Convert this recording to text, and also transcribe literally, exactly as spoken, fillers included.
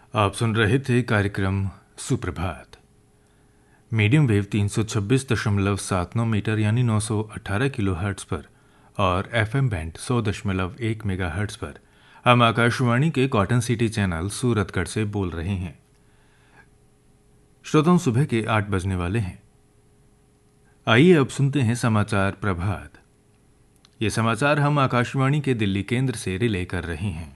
आप सुन रहे थे कार्यक्रम सुप्रभात। मीडियम वेव तीन सौ छब्बीस दशमलव सात नौ मीटर यानी नौ सौ अठारह किलो हर्ट्ज पर और एफएम बैंड सौ दशमलव एक मेगा हर्ट्ज पर हम आकाशवाणी के कॉटन सिटी चैनल सूरतगढ़ से बोल रहे हैं। श्रोताओं, सुबह के आठ बजने वाले हैं। आइए अब सुनते हैं समाचार प्रभात। ये समाचार हम आकाशवाणी के दिल्ली केंद्र से रिले कर रहे हैं।